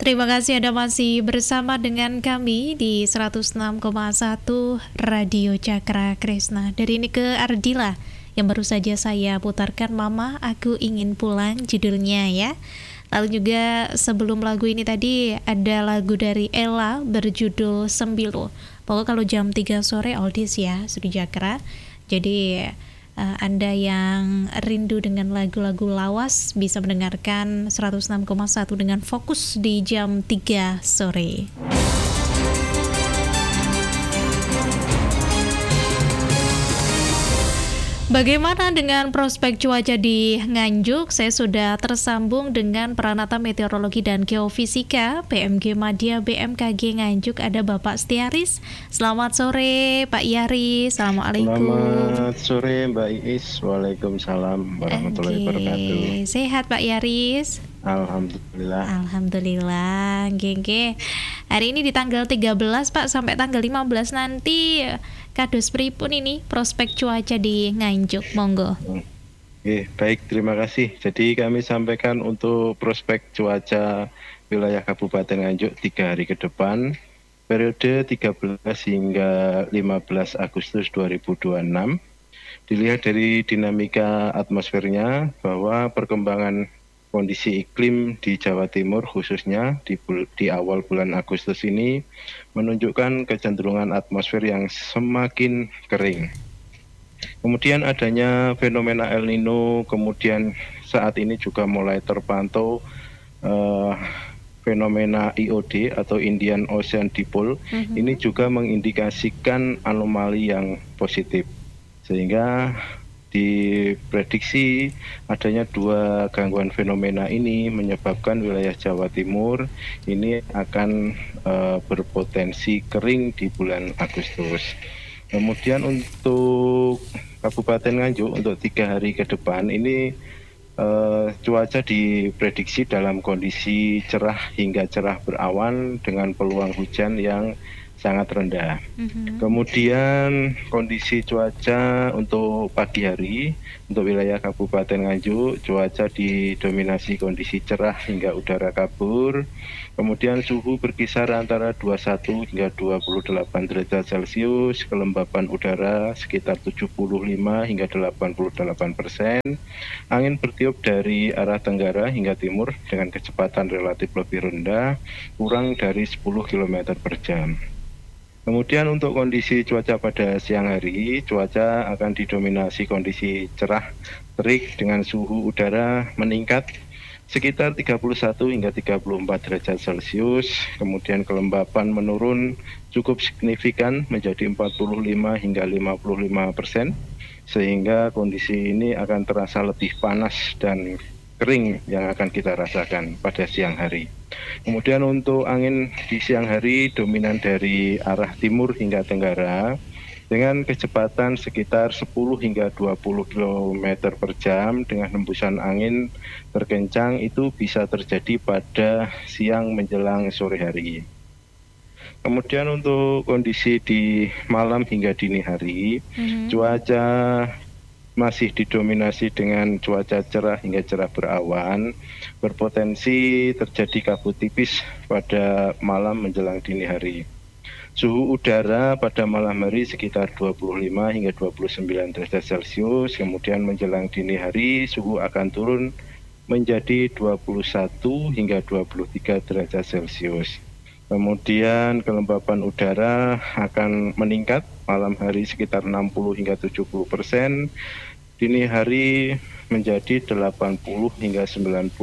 Terima kasih Anda masih bersama dengan kami di 106,1 Radio Cakra Kresna. Dari ini ke Ardila yang baru saja saya putarkan, Mama Aku Ingin Pulang judulnya ya. Lalu juga sebelum lagu ini tadi ada lagu dari Ella berjudul Sembilu. Pokoknya kalau jam 3 sore oldies ya, Sri Cakra. Jadi Anda yang rindu dengan lagu-lagu lawas bisa mendengarkan 106,1 dengan fokus di jam 3 sore. Bagaimana dengan prospek cuaca di Nganjuk? Saya sudah tersambung dengan Peranata Meteorologi dan Geofisika PMG Madya BMKG Nganjuk, ada Bapak Setiaris. Selamat sore Pak Yaris. Assalamualaikum. Selamat sore Mbak Iis. Waalaikumsalam warahmatullahi wabarakatuh. Sehat Pak Yaris? Alhamdulillah. Alhamdulillah. Gengge. Hari ini di tanggal 13 Pak sampai tanggal 15 nanti kados pripun ini prospek cuaca di Nganjuk, monggo. Baik, terima kasih. Jadi kami sampaikan untuk prospek cuaca wilayah Kabupaten Nganjuk 3 hari ke depan, periode 13 hingga 15 Agustus 2026. Dilihat dari dinamika atmosfernya bahwa perkembangan kondisi iklim di Jawa Timur khususnya di awal bulan Agustus ini menunjukkan kecenderungan atmosfer yang semakin kering. Kemudian adanya fenomena El Nino, kemudian saat ini juga mulai terpantau fenomena IOD atau Indian Ocean Dipole. Ini juga mengindikasikan anomali yang positif, sehingga diprediksi adanya 2 gangguan fenomena ini menyebabkan wilayah Jawa Timur ini akan berpotensi kering di bulan Agustus. Kemudian untuk Kabupaten Nganjuk untuk 3 hari ke depan ini cuaca diprediksi dalam kondisi cerah hingga cerah berawan dengan peluang hujan yang sangat rendah. Kemudian kondisi cuaca untuk pagi hari untuk wilayah Kabupaten Nganjuk, cuaca didominasi kondisi cerah hingga udara kabur. Kemudian suhu berkisar antara 21 hingga 28 derajat Celcius, kelembapan udara sekitar 75 hingga 88%. Angin bertiup dari arah tenggara hingga timur dengan kecepatan relatif lebih rendah, kurang dari 10 km per jam. Kemudian untuk kondisi cuaca pada siang hari, cuaca akan didominasi kondisi cerah, terik dengan suhu udara meningkat sekitar 31 hingga 34 derajat Celcius. Kemudian kelembapan menurun cukup signifikan menjadi 45 hingga 55%, sehingga kondisi ini akan terasa lebih panas dan kering yang akan kita rasakan pada siang hari. Kemudian untuk angin di siang hari dominan dari arah timur hingga tenggara dengan kecepatan sekitar 10 hingga 20 km per jam dengan hembusan angin terkencang itu bisa terjadi pada siang menjelang sore hari. Kemudian untuk kondisi di malam hingga dini hari, cuaca masih didominasi dengan cuaca cerah hingga cerah berawan, berpotensi terjadi kabut tipis pada malam menjelang dini hari. Suhu udara pada malam hari sekitar 25 hingga 29 derajat Celcius, kemudian menjelang dini hari suhu akan turun menjadi 21 hingga 23 derajat Celcius. Kemudian kelembapan udara akan meningkat malam hari sekitar 60 hingga 70%, dini hari menjadi 80 hingga 90%.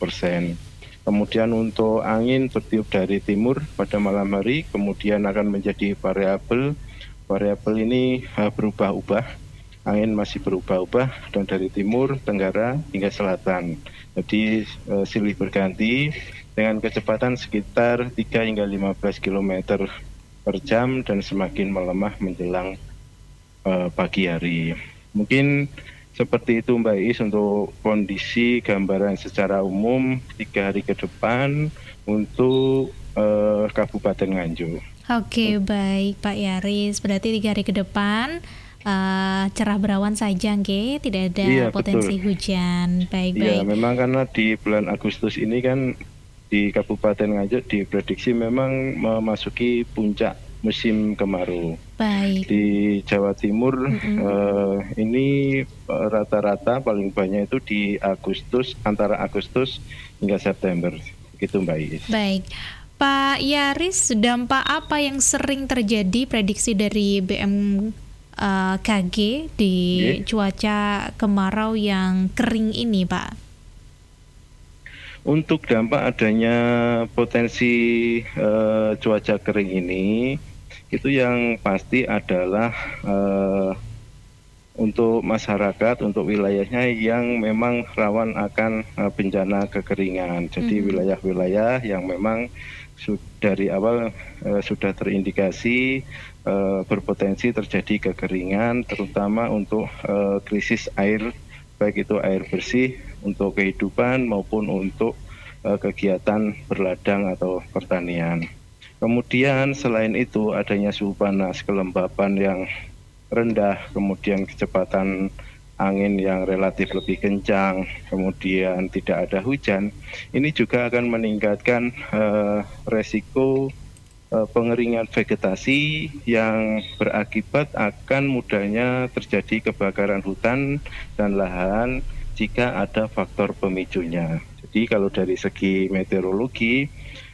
Kemudian untuk angin bertiup dari timur pada malam hari, kemudian akan menjadi variabel. Variabel ini berubah-ubah, angin masih berubah-ubah dan dari timur, tenggara hingga selatan. Jadi silih berganti dengan kecepatan sekitar 3 hingga 15 km per jam dan semakin melemah menjelang pagi hari. Mungkin seperti itu Mbak Is untuk kondisi gambaran secara umum 3 hari ke depan untuk Kabupaten Nganjuk. Oke, baik Pak Yaris. Berarti 3 hari ke depan cerah berawan saja, nggih, tidak ada potensi hujan. Baik-baik. Iya, memang karena di bulan Agustus ini kan di Kabupaten Nganjuk diprediksi memang memasuki puncak musim kemarau. Baik. Di Jawa Timur ini rata-rata paling banyak itu di Agustus, antara Agustus hingga September. Begitu Mbak Iis. Baik. Pak Yaris, dampak apa yang sering terjadi prediksi dari BMKG di cuaca kemarau yang kering ini, Pak? Untuk dampak adanya potensi cuaca kering ini, itu yang pasti adalah untuk masyarakat, untuk wilayahnya yang memang rawan akan bencana kekeringan. Jadi wilayah-wilayah yang memang dari awal sudah terindikasi berpotensi terjadi kekeringan, terutama untuk krisis air, baik itu air bersih untuk kehidupan maupun untuk kegiatan berladang atau pertanian. Kemudian selain itu adanya suhu panas, kelembapan yang rendah, kemudian kecepatan angin yang relatif lebih kencang, kemudian tidak ada hujan, ini juga akan meningkatkan resiko pengeringan vegetasi yang berakibat akan mudahnya terjadi kebakaran hutan dan lahan jika ada faktor pemicunya. Jadi kalau dari segi meteorologi,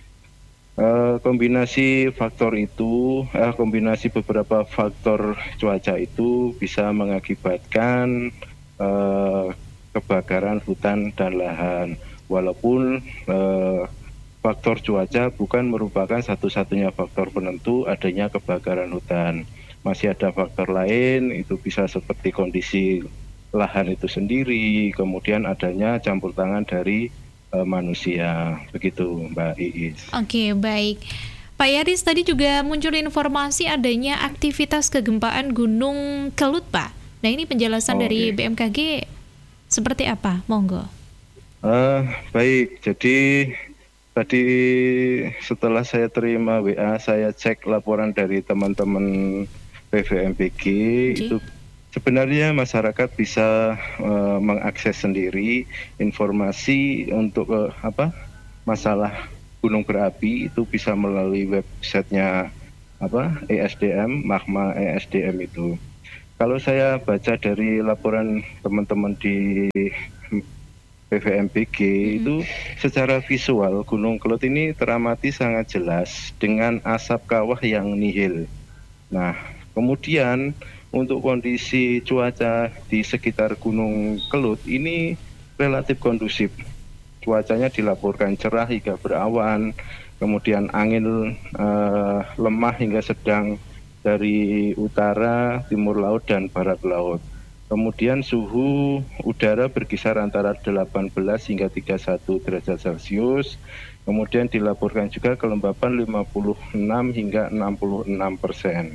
kombinasi faktor itu, kombinasi beberapa faktor cuaca itu bisa mengakibatkan kebakaran hutan dan lahan. Walaupun faktor cuaca bukan merupakan satu-satunya faktor penentu adanya kebakaran hutan. Masih ada faktor lain, itu bisa seperti kondisi lahan itu sendiri, kemudian adanya campur tangan dari manusia. Begitu Mbak Iis. Oke, baik. Pak Yaris, tadi juga muncul informasi adanya aktivitas kegempaan Gunung Kelut, Pak. Nah, ini penjelasan dari BMKG seperti apa? Monggo. Baik, jadi tadi setelah saya terima WA, saya cek laporan dari teman-teman PVMBG, itu sebenarnya masyarakat bisa mengakses sendiri informasi untuk masalah gunung berapi itu bisa melalui websitenya ESDM, Magma ESDM itu. Kalau saya baca dari laporan teman-teman di PVMBG itu secara visual Gunung Kelut ini teramati sangat jelas dengan asap kawah yang nihil. Nah, kemudian untuk kondisi cuaca di sekitar Gunung Kelut ini relatif kondusif. Cuacanya dilaporkan cerah hingga berawan, kemudian angin lemah hingga sedang dari utara, timur laut, dan barat laut. Kemudian suhu udara berkisar antara 18 hingga 31 derajat Celcius. Kemudian dilaporkan juga kelembapan 56 hingga 66%.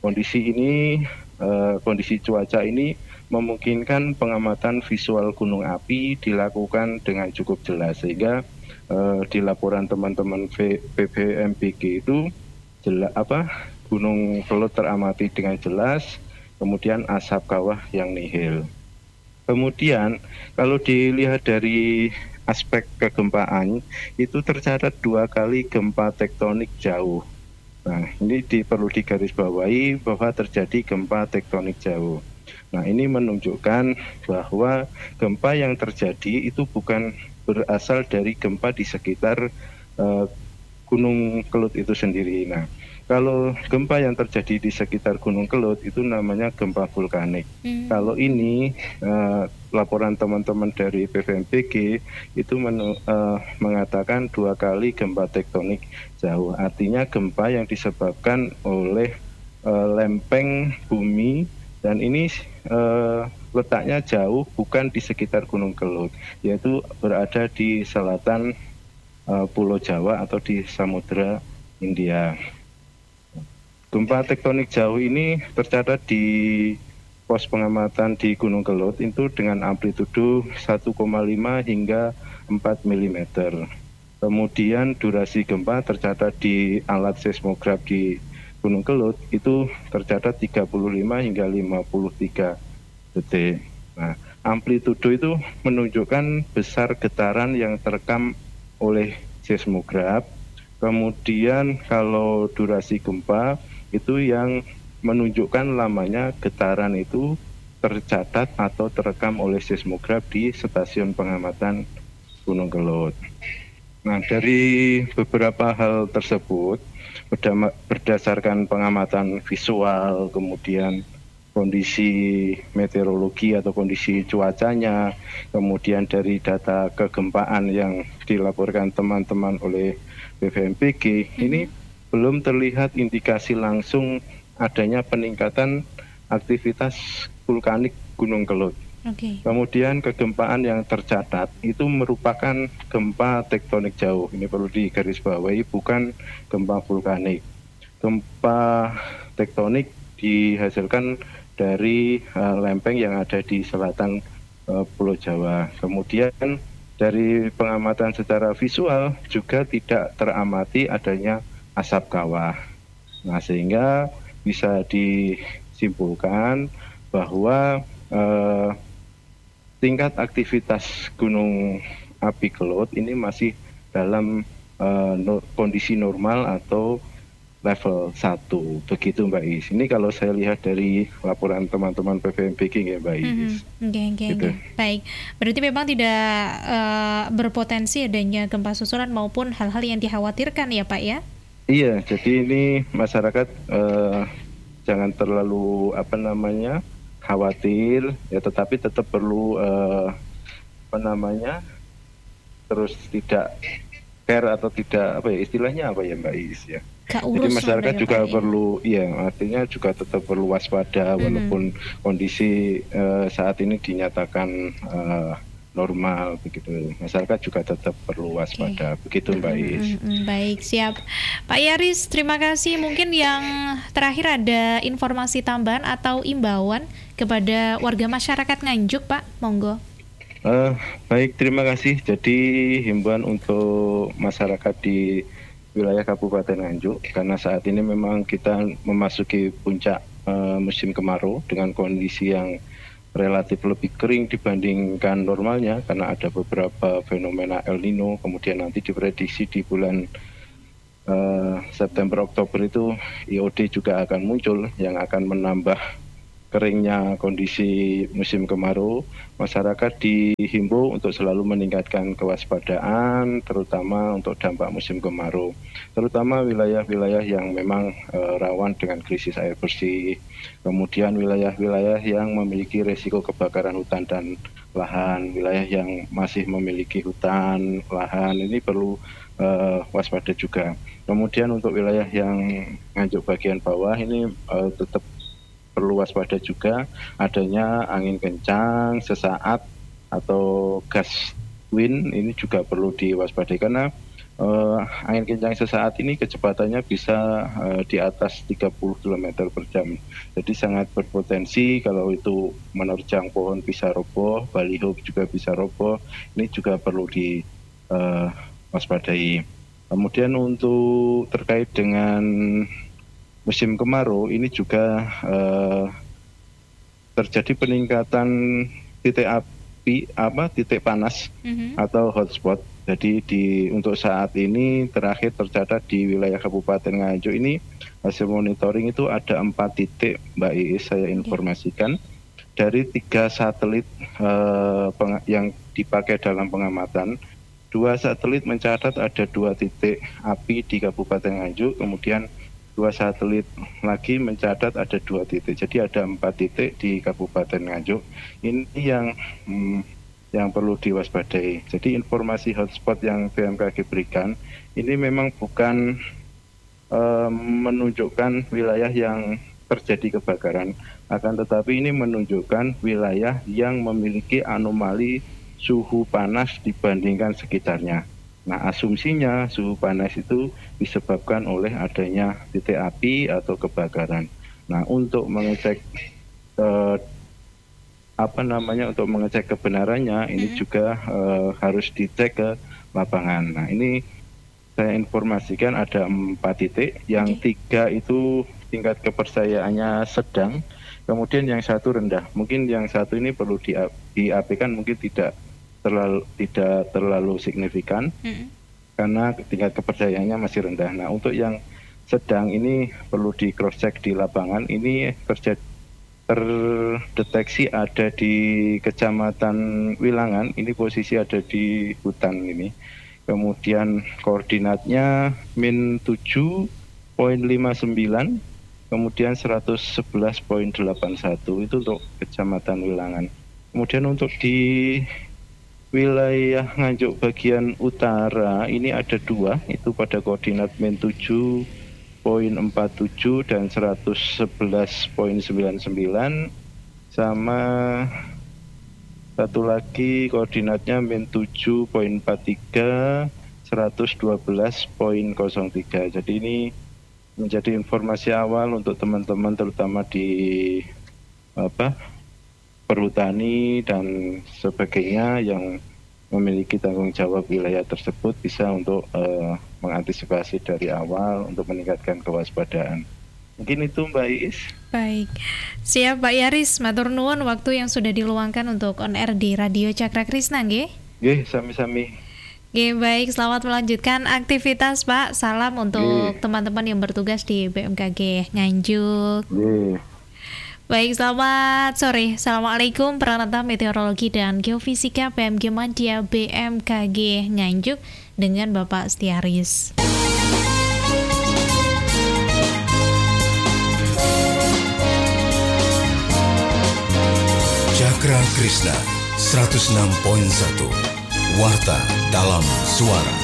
Kondisi cuaca ini memungkinkan pengamatan visual gunung api dilakukan dengan cukup jelas, sehingga di laporan teman-teman PVMBG itu Gunung Kelut teramati dengan jelas, kemudian asap kawah yang nihil. Kemudian kalau dilihat dari aspek kegempaan, itu tercatat 2 kali gempa tektonik jauh. Nah, ini perlu digarisbawahi bahwa terjadi gempa tektonik jauh. Nah, ini menunjukkan bahwa gempa yang terjadi itu bukan berasal dari gempa di sekitar Gunung Kelut itu sendiri. Nah, kalau gempa yang terjadi di sekitar Gunung Kelut itu namanya gempa vulkanik. Kalau ini laporan teman-teman dari PVMBG itu mengatakan 2 kali gempa tektonik jauh. Artinya gempa yang disebabkan oleh lempeng bumi, dan ini letaknya jauh, bukan di sekitar Gunung Kelut, yaitu berada di selatan Pulau Jawa atau di Samudra India. Gempa tektonik jauh ini tercatat di pos pengamatan di Gunung Kelut itu dengan amplitudo 1,5 hingga 4 mm. Kemudian durasi gempa tercatat di alat seismograf di Gunung Kelut itu tercatat 35 hingga 53 detik. Nah, amplitudo itu menunjukkan besar getaran yang terekam oleh seismograf. Kemudian kalau durasi gempa itu yang menunjukkan lamanya getaran itu tercatat atau terekam oleh seismograf di stasiun pengamatan Gunung Kelud. Nah, dari beberapa hal tersebut, berdasarkan pengamatan visual, kemudian kondisi meteorologi atau kondisi cuacanya, kemudian dari data kegempaan yang dilaporkan teman-teman oleh BVMPG, ini belum terlihat indikasi langsung adanya peningkatan aktivitas vulkanik Gunung Kelud. Kemudian kegempaan yang tercatat itu merupakan gempa tektonik jauh. Ini perlu digarisbawahi, bukan gempa vulkanik. Gempa tektonik dihasilkan dari lempeng yang ada di selatan Pulau Jawa. Kemudian dari pengamatan secara visual juga tidak teramati adanya asap kawah. Nah, sehingga bisa disimpulkan bahwa tingkat aktivitas gunung api Kelud ini masih dalam kondisi normal atau level 1. Begitu Mbak Is. Ini kalau saya lihat dari laporan teman-teman PVMBG ya Mbak Is. Gitu. Baik, berarti memang tidak berpotensi adanya gempa susulan maupun hal-hal yang dikhawatirkan ya Pak ya? Iya, jadi ini masyarakat jangan terlalu khawatir ya, tetapi tetap perlu terus tidak care atau tidak istilahnya Mbak Is ya. Jadi masyarakat juga perlu artinya juga tetap perlu waspada walaupun kondisi saat ini dinyatakan normal begitu. Masyarakat juga tetap perlu waspada. Begitu Mbak Is. Baik, siap. Pak Yaris, terima kasih. Mungkin yang terakhir ada informasi tambahan atau imbauan kepada warga masyarakat Nganjuk, Pak? Monggo. Baik, terima kasih. Jadi himbauan untuk masyarakat di wilayah Kabupaten Nganjuk, karena saat ini memang kita memasuki puncak musim kemarau dengan kondisi yang relatif lebih kering dibandingkan normalnya karena ada beberapa fenomena El Nino. Kemudian nanti diprediksi di bulan September Oktober itu IOD juga akan muncul yang akan menambah keringnya kondisi musim kemarau. Masyarakat dihimbau untuk selalu meningkatkan kewaspadaan, terutama untuk dampak musim kemarau, terutama wilayah-wilayah yang memang rawan dengan krisis air bersih, kemudian wilayah-wilayah yang memiliki resiko kebakaran hutan dan lahan, wilayah yang masih memiliki hutan, lahan, ini perlu waspada juga. Kemudian untuk wilayah yang Nganjuk bagian bawah ini tetap perlu waspada juga adanya angin kencang sesaat atau gust wind, ini juga perlu diwaspadai karena angin kencang sesaat ini kecepatannya bisa di atas 30 km per jam. Jadi sangat berpotensi kalau itu menerjang pohon bisa roboh, baliho juga bisa roboh. Ini juga perlu diwaspadai. Kemudian untuk terkait dengan musim kemarau ini juga terjadi peningkatan titik api titik panas atau hotspot. Jadi untuk saat ini terakhir tercatat di wilayah Kabupaten Nganjuk ini hasil monitoring itu ada 4 titik Mbak Iis, saya informasikan dari 3 satelit yang dipakai dalam pengamatan. 2 satelit mencatat ada 2 titik api di Kabupaten Nganjuk, kemudian 2 satelit lagi mencatat ada 2 titik. Jadi ada 4 titik di Kabupaten Nganjuk. Ini yang perlu diwaspadai. Jadi informasi hotspot yang BMKG berikan ini memang bukan menunjukkan wilayah yang terjadi kebakaran, akan tetapi ini menunjukkan wilayah yang memiliki anomali suhu panas dibandingkan sekitarnya. Nah, asumsinya suhu panas itu disebabkan oleh adanya titik api atau kebakaran. Nah, untuk mengecek untuk mengecek kebenarannya ini juga harus dicek ke lapangan. Nah, ini saya informasikan ada 4 titik, yang 3 itu tingkat kepercayaannya sedang, kemudian yang 1 rendah. Mungkin yang 1 ini perlu diapikan, mungkin tidak terlalu signifikan. karena tingkat kepercayaannya masih rendah. Nah, untuk yang sedang ini perlu di cross check di lapangan. Ini terdeteksi ada di Kecamatan Wilangan, ini posisi ada di hutan ini. Kemudian koordinatnya min 7,59, kemudian 111,81 itu untuk Kecamatan Wilangan. Kemudian untuk di wilayah Nganjuk bagian utara ini ada 2, itu pada koordinat min 7,47 dan 111,99, sama satu lagi koordinatnya min 7,43 112,03. Jadi ini menjadi informasi awal untuk teman-teman terutama di perhutani dan sebagainya yang memiliki tanggung jawab wilayah tersebut bisa untuk mengantisipasi dari awal untuk meningkatkan kewaspadaan. Mungkin itu Mbak Iis. Baik, siap Pak Yaris, matur nuwun waktu yang sudah diluangkan untuk on air di Radio Cakra Krisna nggih. Nggih, sami-sami. Nggih, baik, selamat melanjutkan aktivitas Pak. Salam untuk teman-teman yang bertugas di BMKG Nganjuk. Baik, selamat sore. Assalamualaikum, Pranata Meteorologi dan Geofisika PMG Madya BMKG Nganjuk dengan Bapak Setiaris. Cakra Krisna 106.1 Warta dalam Suara.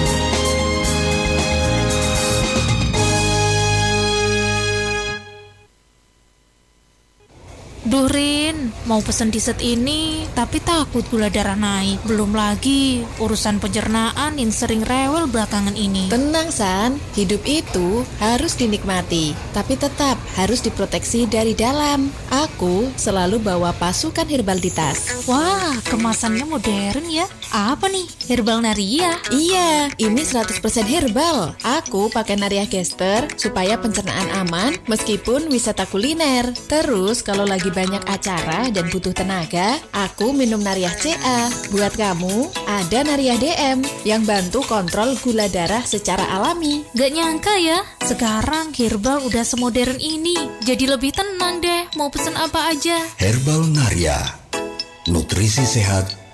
Duh Rin, mau pesen dessert ini tapi takut gula darah naik. Belum lagi urusan pencernaan yang sering rewel belakangan ini. Tenang San, hidup itu harus dinikmati, tapi tetap harus diproteksi dari dalam. Aku selalu bawa pasukan herbal di tas. Wah, kemasannya modern ya. Apa nih? Herbal Naria? Iya, ini 100% herbal. Aku pakai Naria Gester supaya pencernaan aman meskipun wisata kuliner. Terus kalau lagi banyak acara dan butuh tenaga, aku minum Nariah CA. Buat kamu, ada Nariah DM yang bantu kontrol gula darah secara alami. Gak nyangka ya, sekarang herbal udah semodern ini. Jadi lebih tenang deh, mau pesen apa aja. Herbal Naria, nutrisi sehat